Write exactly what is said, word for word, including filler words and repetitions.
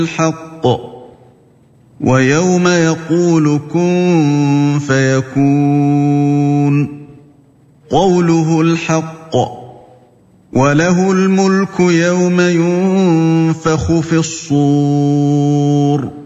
الحق ويوم يقول كن فيكون قوله الحق وله الملك يوم ينفخ في الصور